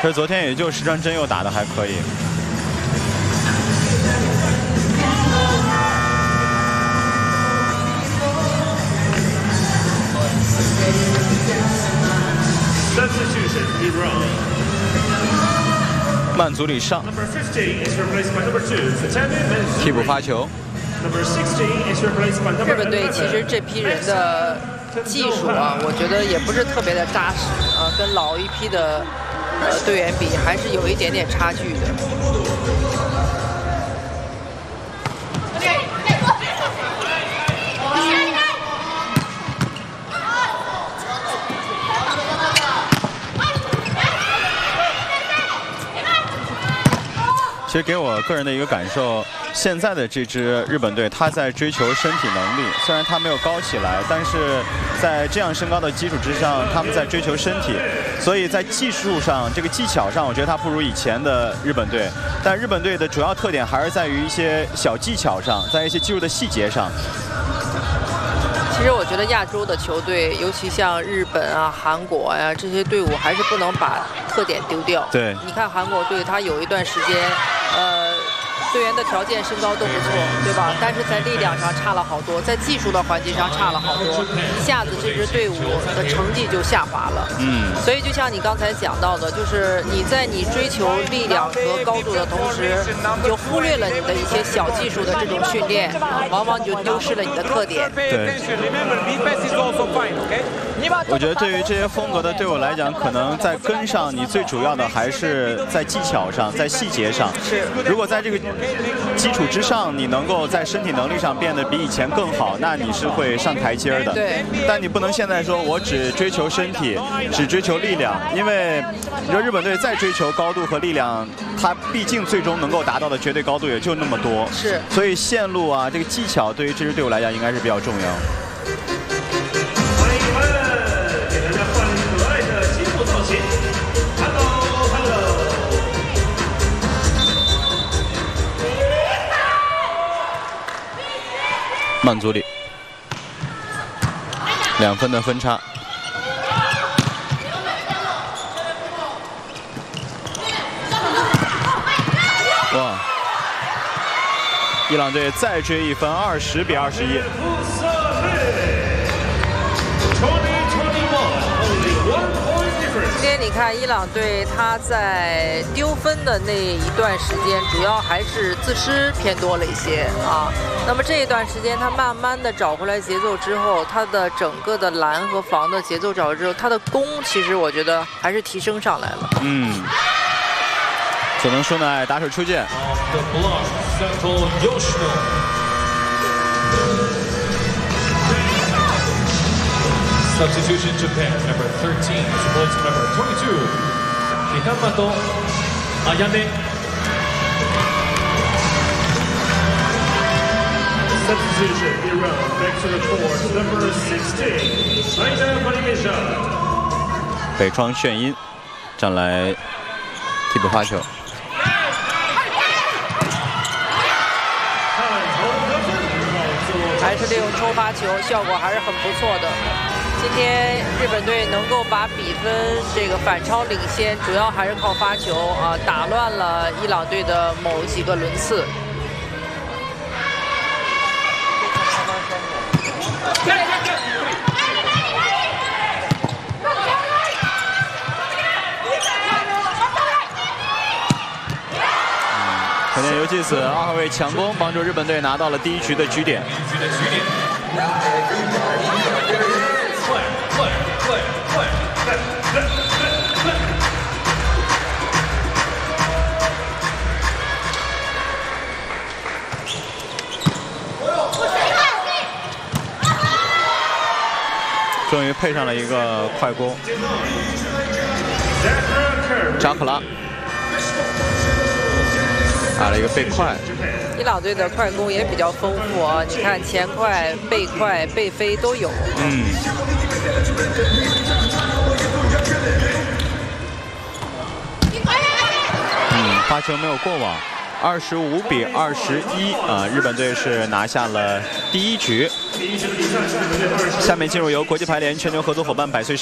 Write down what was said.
可是昨天也就石川真佑打得还可以。曼祖里上，替补发球。 日本队其实这批人的技术啊，我觉得也不是特别的扎实啊，跟老一批的队员比，还是有一点点差距的。 其实给我个人的一个感受，现在的这支日本队，他在追求身体能力。虽然他没有高起来，但是在这样身高的基础之上，他们在追求身体。所以在技术上，这个技巧上，我觉得他不如以前的日本队。但日本队的主要特点还是在于一些小技巧上，在一些技术的细节上。 其实我觉得亚洲的球队，尤其像日本啊、韩国呀、这些队伍，还是不能把特点丢掉。 对， 你看韩国队，他有一段时间，队员的条件、身高都不错，对吧？但是在力量上差了好多，在技术的环节上差了好多，一下子这支队伍的成绩就下滑了。所以就像你刚才讲到的，就是你在你追求力量和高度的同时，你就忽略了你的一些小技术的这种训练，往往你就丢失了你的特点。 对。我觉得对于这些风格的队伍来讲，可能在跟上你最主要的还是在技巧上，在细节上。 是。 如果在这个基础之上，你能够在身体能力上变得比以前更好，那你是会上台阶的。 对。 但你不能现在说我只追求身体，只追求力量，因为你说日本队再追求高度和力量，它毕竟最终能够达到的绝对高度也就那么多。 是。 所以线路啊，这个技巧对于这支队伍来讲应该是比较重要。曼祖里2分的分差，哇！伊朗队再追1分，20比21。 今天你看伊朗队，他在丢分的那一段时间，主要还是自失偏多了一些啊。那么这一段时间，他慢慢的找回来节奏之后，他的整个的拦和防的节奏找回之后，他的攻其实我觉得还是提升上来了。 佐藤淑乃打手出界。 Substitution Japan, number 13, supports number 22, Hihamato Ayame. Substitution, Iran, back to the court, number 16, Saita Funimation. 北川炫音站来替补发球。 还是利用冲发球，效果还是很不错的。今天日本队能够把比分这个反超领先，主要还是靠发球啊，打乱了伊朗队的某几个轮次。 可见尤其此2号位强攻，帮助日本队拿到了第1局的局点。终于配上了一个快攻，扎克拉打了一个背快。 伊朗队的快攻也比较丰富啊，你看前快、背快、背飞都有。 发球没有过网，25比21啊，日本队是拿下了第1局。下面进入由国际排联全球合作伙伴百岁